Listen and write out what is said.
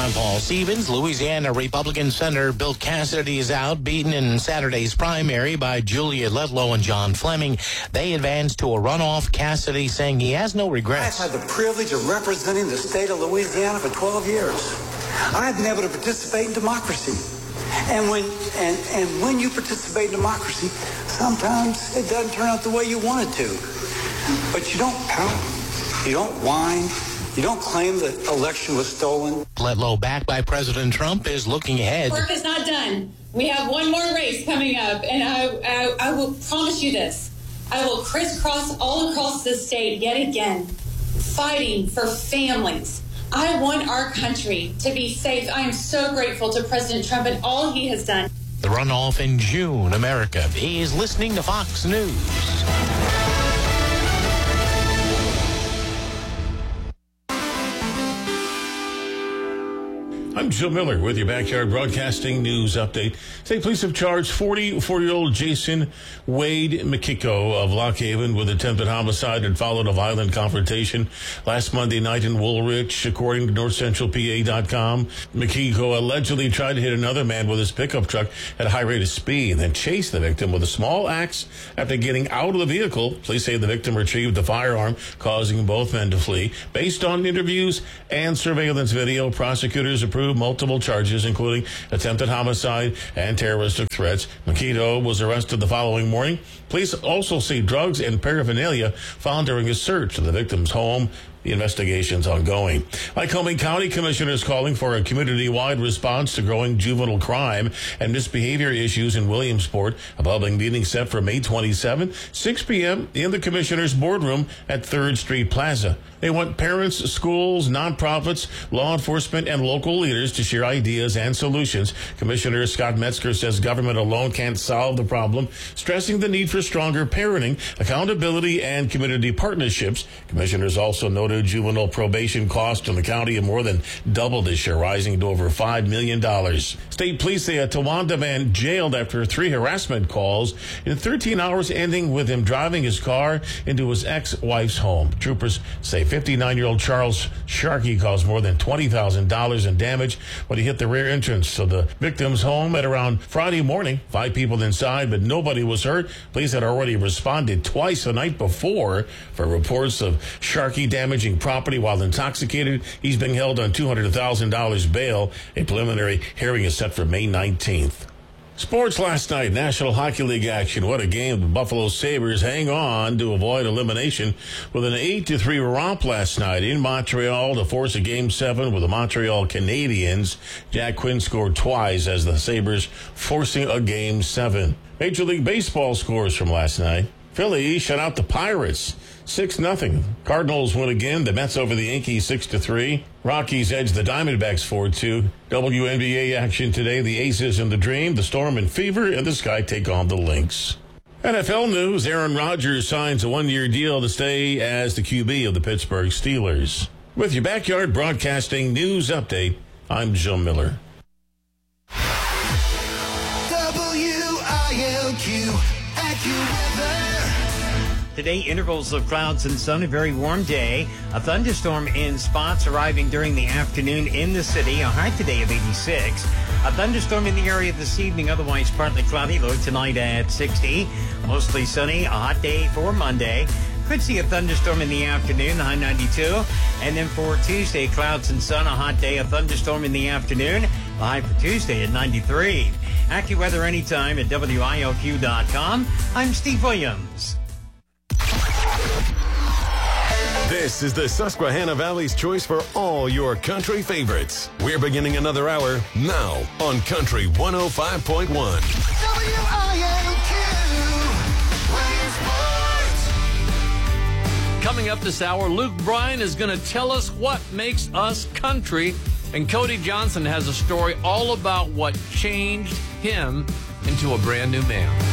I'm Paul Stevens. Louisiana Republican Senator Bill Cassidy is out, beaten in Saturday's primary by Julia Letlow and John Fleming. They advanced to a runoff, Cassidy saying he has no regrets. I've had the privilege of representing the state of Louisiana for 12 years. I've been able to participate in democracy. And when you participate in democracy, sometimes it doesn't turn out the way you want it to. But you don't pout, you don't whine, you don't claim the election was stolen. Letlow, backed by President Trump, is looking ahead. Work is not done. We have one more race coming up, and I will promise you this. I will crisscross all across the state yet again, fighting for families. I want our country to be safe. I am so grateful to President Trump and all he has done. The runoff in June, America is listening to Fox News. I'm Joe Miller with your Backyard Broadcasting News Update. State police have charged 44-year-old Jason Wade McKeeko of Lock Haven with attempted homicide and followed a violent confrontation last Monday night in Woolwich, according to NorthCentralPA.com. McKeeko allegedly tried to hit another man with his pickup truck at a high rate of speed, then chased the victim with a small axe. After getting out of the vehicle, police say the victim retrieved the firearm, causing both men to flee. Based on interviews and surveillance video, prosecutors approved multiple charges, including attempted homicide and terroristic threats. McKeeko was arrested the following morning. Police also see drugs and paraphernalia found during a search of the victim's home. The investigation's ongoing. Lycoming County commissioners calling for a community-wide response to growing juvenile crime and misbehavior issues in Williamsport. A public meeting set for May 27, 6 p.m. in the commissioners' boardroom at 3rd Street Plaza. They want parents, schools, nonprofits, law enforcement, and local leaders to share ideas and solutions. Commissioner Scott Metzger says government alone can't solve the problem, stressing the need for stronger parenting, accountability, and community partnerships. Commissioners also noted juvenile probation costs in the county have more than doubled this year, rising to over $5 million. State police say a Towanda man jailed after 3 harassment calls in 13 hours, ending with him driving his car into his ex-wife's home. Troopers say 59-year-old Charles Sharkey caused more than $20,000 in damage when he hit the rear entrance to the victim's home at around Friday morning. 5 people inside, but nobody was hurt. Police had already responded twice the night before for reports of Sharkey damaging property while intoxicated. He's being held on $200,000 bail. A preliminary hearing is set for May 19th. Sports last night, National Hockey League action. What a game. The Buffalo Sabres hang on to avoid elimination with an 8-3 romp last night in Montreal to force a Game 7 with the Montreal Canadiens. Jack Quinn scored twice as the Sabres forcing a Game 7. Major League Baseball scores from last night. Philly shut out the Pirates 6-0. Cardinals win again. The Mets over the Yankees 6-3. Rockies edge the Diamondbacks 4-2. WNBA action today. The Aces and the Dream, the Storm and Fever, and the Sky take on the Lynx. NFL news. Aaron Rodgers signs a 1-year deal to stay as the QB of the Pittsburgh Steelers. With your Backyard Broadcasting News Update, I'm Joe Miller. WILQ AccuWeather. Today, intervals of clouds and sun, a very warm day. A thunderstorm in spots arriving during the afternoon in the city. A high today of 86. A thunderstorm in the area this evening, otherwise partly cloudy. Low tonight at 60. Mostly sunny. A hot day for Monday. Could see a thunderstorm in the afternoon, the high 92. And then for Tuesday, clouds and sun, a hot day, a thunderstorm in the afternoon. The high for Tuesday at 93. AccuWeather anytime at WILQ.com. I'm Steve Williams. This is the Susquehanna Valley's choice for all your country favorites. We're beginning another hour now on Country 105.1. WILQ. Coming up this hour, Luke Bryan is going to tell us what makes us country. And Cody Johnson has a story all about what changed him into a brand new man.